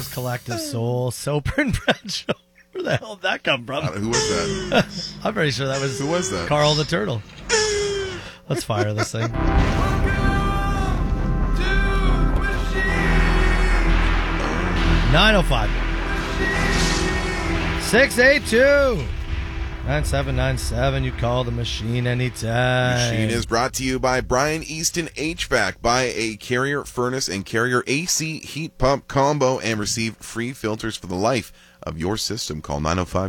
Brothers Collective Soul, Soper and Bradshaw. Where the hell did that come from? Who was that? I'm pretty sure that was. Who was that? Carl the Turtle. Let's fire this thing. 905 682 9797. You call the machine anytime. Machine is brought to you by Brian Easton HVAC. Buy a Carrier furnace and Carrier AC heat pump combo and receive free filters for the life of your system. Call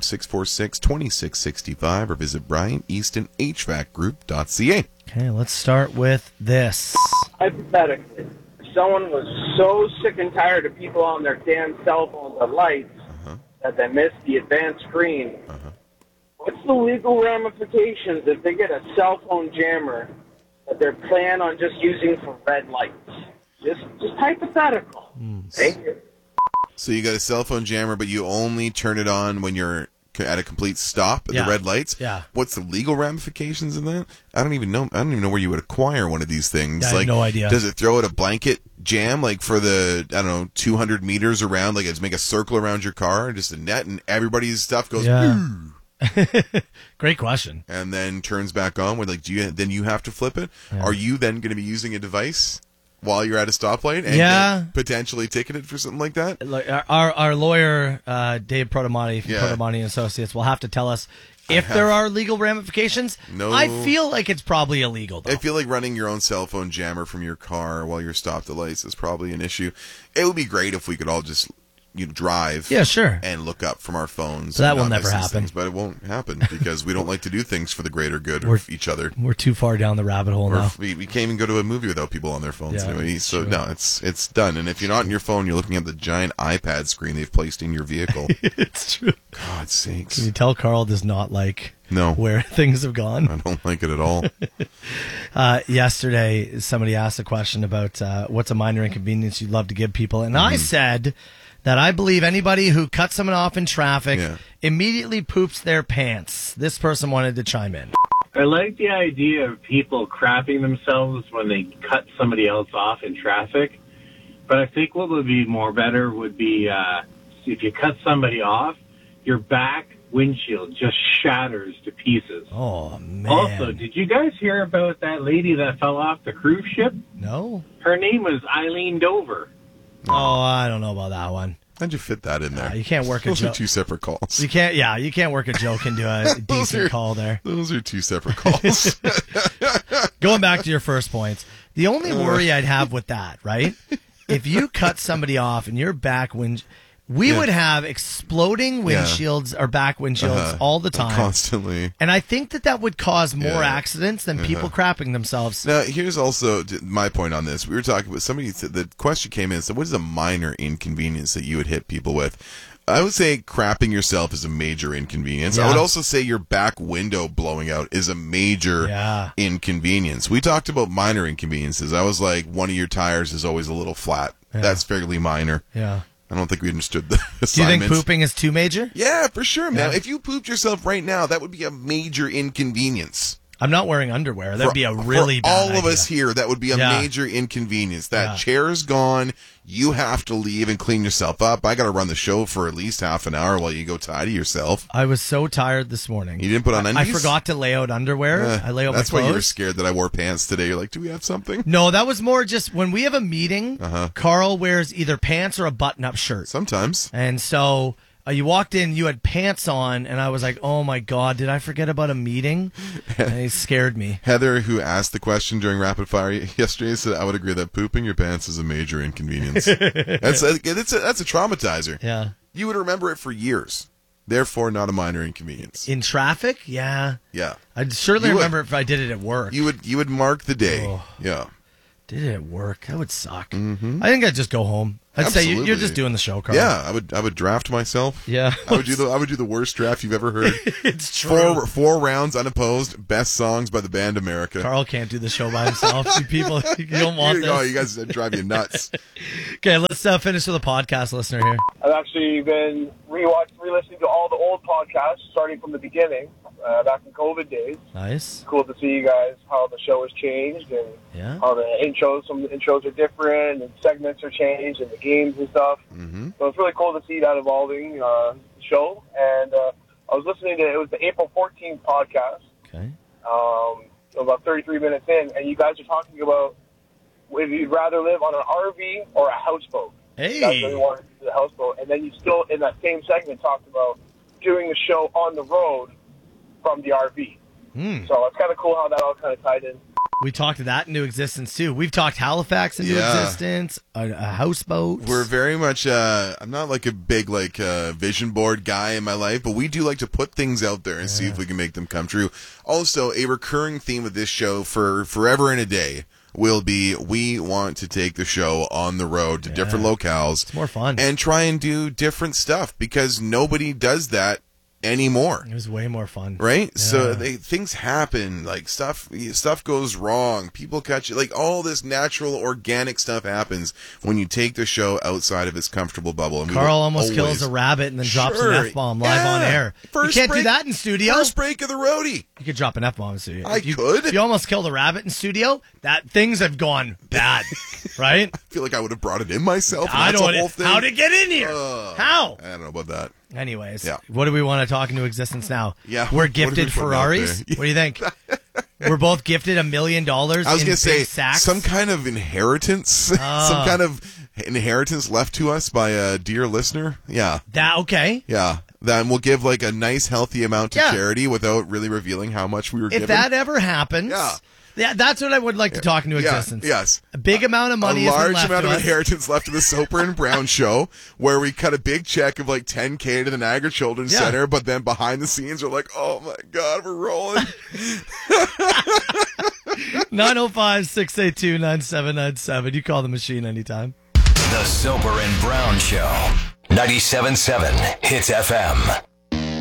905-646-2665 or visit BrianEastonHVACGroup.ca. Okay, let's start with this. Hypothetically, if someone was so sick and tired of people on their damn cell phones and lights that they missed the advanced screen, what's the legal ramifications if they get a cell phone jammer that they're planning on just using for red lights? Just hypothetical. Thank you. So you got a cell phone jammer, but you only turn it on when you're at a complete stop at the red lights. Yeah. What's the legal ramifications of that? I don't even know where you would acquire one of these things. I have no idea. Does it throw out a blanket jam like for the 200 meters around, like it's make a circle around your car, just a net, and everybody's stuff goes. Yeah. Great question. And then turns back on. With then you have to flip it. Yeah. Are you then going to be using a device while you're at a stoplight and get potentially ticketed for something like that? Like our lawyer, Dave Protomani from Protomani Associates, will have to tell us if there are legal ramifications. No. I feel like it's probably illegal, though. I feel like running your own cell phone jammer from your car while you're stopped at lights is probably an issue. It would be great if we could all just drive and look up from our phones. So that will never happen. Things, but it won't happen because we don't like to do things for the greater good of each other. We're too far down the rabbit hole now. We can't even go to a movie without people on their phones anyway. So true. no, it's done. And if you're not on your phone, you're looking at the giant iPad screen they've placed in your vehicle. It's true. God's sakes. Can you tell Carl does not like where things have gone? I don't like it at all. Yesterday, somebody asked a question about what's a minor inconvenience you'd love to give people. And I said that I believe anybody who cuts someone off in traffic immediately poops their pants. This person wanted to chime in. I like the idea of people crapping themselves when they cut somebody else off in traffic. But I think what would be more better would be if you cut somebody off, your back windshield just shatters to pieces. Oh, man. Also, did you guys hear about that lady that fell off the cruise ship? No. Her name was Eileen Dover. Oh, I don't know about that one. How'd you fit that in there? You can't work a joke. Those are joke. two separate calls. You can't work a joke into a decent call there. Those are two separate calls. Going back to your first points, the only worry I'd have with that, right? If you cut somebody off and your back we would have exploding windshields or back windshields all the time. Constantly. And I think that would cause more accidents than people crapping themselves. Now, here's also my point on this. We were talking with somebody, the question came in and said, what is a minor inconvenience that you would hit people with? I would say crapping yourself is a major inconvenience. I would also say your back window blowing out is a major inconvenience. We talked about minor inconveniences. I was like, one of your tires is always a little flat. That's fairly minor. Yeah. I don't think we understood the assignments. Do you think pooping is too major? Yeah, for sure, man. Yeah. If you pooped yourself right now, that would be a major inconvenience. I'm not wearing underwear. That'd be a really bad all idea. of us here, that would be a major inconvenience. That chair's gone. You have to leave and clean yourself up. I got to run the show for at least half an hour while you go tidy yourself. I was so tired this morning. You didn't put on undies? I forgot to lay out underwear. I lay out my clothes. That's why you were scared that I wore pants today. You're like, do we have something? No, that was more just when we have a meeting, Carl wears either pants or a button-up shirt. Sometimes. And so you walked in, you had pants on, and I was like, oh my God, did I forget about a meeting? And it scared me. Heather, who asked the question during Rapid Fire yesterday, said, I would agree that pooping your pants is a major inconvenience. That's a traumatizer. Yeah. You would remember it for years. Therefore, not a minor inconvenience. In traffic? Yeah. Yeah. I'd surely remember if I did it at work. You would mark the day. Oh. Yeah. Did it at work? That would suck. Mm-hmm. I think I'd just go home. I'd say you're just doing the show, Carl. Yeah, I would draft myself. Yeah, I would do the worst draft you've ever heard. It's true. Four rounds unopposed, best songs by the band America. Carl can't do the show by himself. You don't want this. Oh, you guys drive you nuts. Okay, let's finish with a podcast listener here. I've actually been re-listening to all the old podcasts, starting from the beginning. back in COVID days. Nice. It's cool to see you guys, how the show has changed and how the intros, some of the intros are different and segments are changed and the games and stuff. Mm-hmm. So it's really cool to see that evolving show. And I was listening to, it was the April 14th podcast. Okay. About 33 minutes in, and you guys are talking about if you'd rather live on an RV or a houseboat. Hey. You guys really wanted to do the houseboat. And then you still, in that same segment, talked about doing the show on the road from the RV. So it's kind of cool how that all kind of tied in. We talked that into existence, too. We've talked Halifax into existence, a houseboat. We're very much, I'm not like a big vision board guy in my life, but we do like to put things out there and see if we can make them come true. Also, a recurring theme of this show for forever and a day will be we want to take the show on the road to different locales. It's more fun. And try and do different stuff because nobody does that anymore. It was way more fun. Right? Yeah. So things happen, like stuff goes wrong, people catch you, like all this natural organic stuff happens when you take the show outside of its comfortable bubble. And Carl almost kills a rabbit and then drops an F-bomb live on air. You can't do that in studio. First break of the roadie. You could drop an F-bomb in studio. I could. If you almost killed a rabbit in studio, things have gone bad, right? I feel like I would have brought it in myself. I that's don't a whole thing. How'd it get in here? How? I don't know about that. Anyways, what do we want to talk into existence now? Yeah, we're gifted Ferraris. What do you think? We're both gifted $1 million. I was going to say sacks. some kind of inheritance, some kind of inheritance left to us by a dear listener. Yeah. Okay. Yeah. Then we'll give like a nice, healthy amount to charity without really revealing how much we were given. If that ever happens, that's what I would like to talk into existence. Yes. A big amount of money, a large left amount to of us. inheritance left to the Soper and Brown show, where we cut a big check of like $10K to the Niagara Children's Center, but then behind the scenes we're like, oh my God, we're rolling. 905-682-9797. You call the machine anytime. The Soper and Brown Show. 97.7 Hits FM.